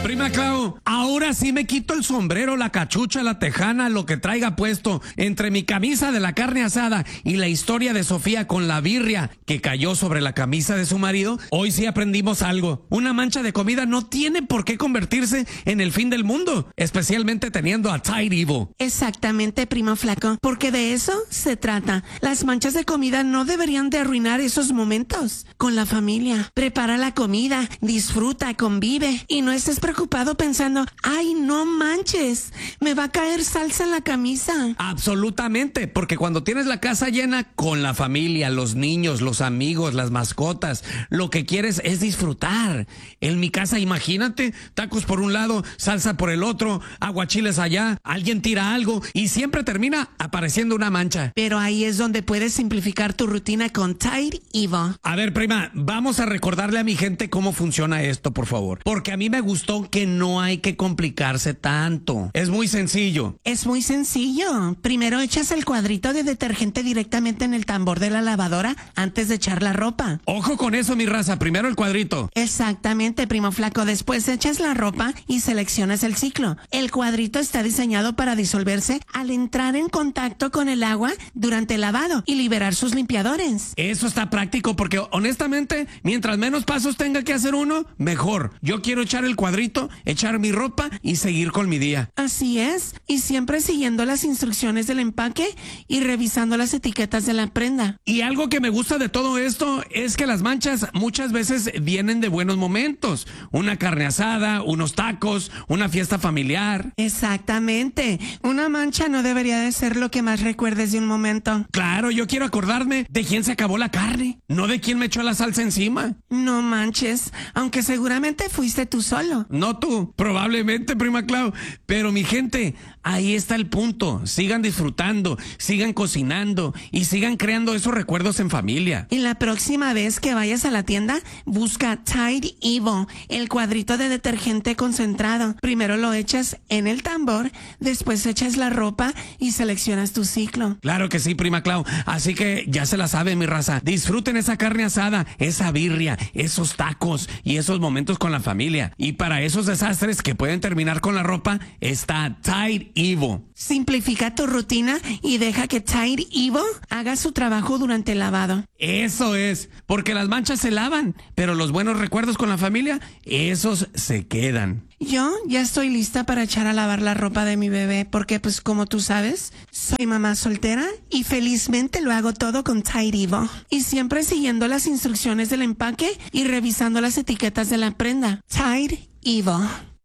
Prima Clau, ahora sí me quito el sombrero, la cachucha, la tejana, lo que traiga puesto. Entre mi camisa de la carne asada y la historia de Sofía con la birria que cayó sobre la camisa de su marido, hoy sí aprendimos algo. Una mancha de comida no tiene por qué convertirse en el fin del mundo, especialmente teniendo a Tide Evil. Exactamente, primo flaco, porque de eso se trata. Las manchas de comida no deberían de arruinar esos momentos con la familia. Prepara la comida, disfruta, convive y no estés preocupado pensando, ay, no manches, me va a caer salsa en la camisa. Absolutamente, porque cuando tienes la casa llena con la familia, los niños, los amigos, las mascotas, lo que quieres es disfrutar. En mi casa, imagínate, tacos por un lado, salsa por el otro, aguachiles allá, alguien tira algo y siempre termina apareciendo una mancha. Pero ahí es donde puedes simplificar tu rutina con Tide Evil. A ver, prima, vamos a recordarle a mi gente cómo funciona esto, por favor, porque a mí me gustó que no hay que complicarse tanto. Es muy sencillo. Es muy sencillo. Primero echas el cuadrito de detergente directamente en el tambor de la lavadora antes de echar la ropa. Ojo con eso, mi raza. Primero el cuadrito. Exactamente, primo flaco. Después echas la ropa y seleccionas el ciclo. El cuadrito está diseñado para disolverse al entrar en contacto con el agua durante el lavado y liberar sus limpiadores. Eso está práctico porque, honestamente, mientras menos pasos tenga que hacer uno, mejor. Yo quiero echar el cuadrito, echar mi ropa y seguir con mi día. Así es, y siempre siguiendo las instrucciones del empaque y revisando las etiquetas de la prenda. Y algo que me gusta de todo esto es que las manchas muchas veces vienen de buenos momentos. Una carne asada, unos tacos, una fiesta familiar. Exactamente. Una mancha no debería de ser lo que más recuerdes de un momento. Claro, yo quiero acordarme de quién se acabó la carne, no de quién me echó la salsa encima. No manches, aunque seguramente fuiste tú solo. No tú, probablemente, prima Clau. Pero mi gente, ahí está el punto. Sigan disfrutando, sigan cocinando y sigan creando esos recuerdos en familia. Y la próxima vez que vayas a la tienda, busca Tide Evil, el cuadrito de detergente concentrado. Primero lo echas en el tambor, después echas la ropa y seleccionas tu ciclo. Claro que sí, prima Clau. Así que ya se la saben, mi raza. Disfruten esa carne asada, esa birria, esos tacos y esos momentos con la familia. Y para esos desastres que pueden terminar con la ropa, está Tide Evil. Simplifica tu rutina y deja que Tide Evil haga su trabajo durante el lavado. Eso es, porque las manchas se lavan, pero los buenos recuerdos con la familia, esos se quedan. Yo ya estoy lista para echar a lavar la ropa de mi bebé porque, pues como tú sabes, soy mamá soltera y felizmente lo hago todo con Tide Evil. Y siempre siguiendo las instrucciones del empaque y revisando las etiquetas de la prenda. Tide Evil.